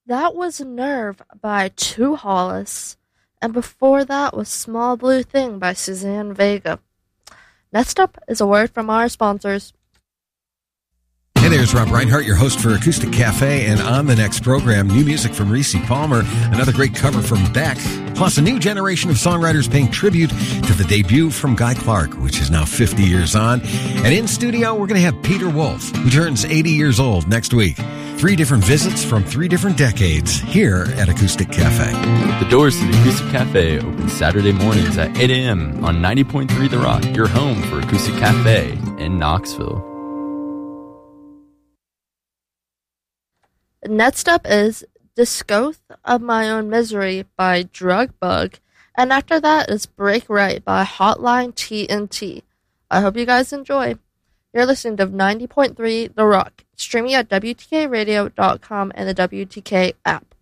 That was Nerve by Two Hollis, and before that was Small Blue Thing by Suzanne Vega. Next up is a word from our sponsors. Hey, there's Rob Reinhardt, your host for Acoustic Cafe, and on the next program, new music from Reese Palmer, another great cover from Beck, plus a new generation of songwriters paying tribute to the debut from Guy Clark, which is now 50 years on. And in studio, we're going to have Peter Wolf, who turns 80 years old next week. 3 different visits from 3 different decades here at Acoustic Cafe. The doors to the Acoustic Cafe open Saturday mornings at 8 a.m. on 90.3 The Rock, your home for Acoustic Cafe in Knoxville. Next up is Discoth of My Own Misery by Drug Bug, and after that is Break Right by Hotline TNT. I hope you guys enjoy. You're listening to 90.3 The Rock, streaming at WTKRadio.com and the WTK app.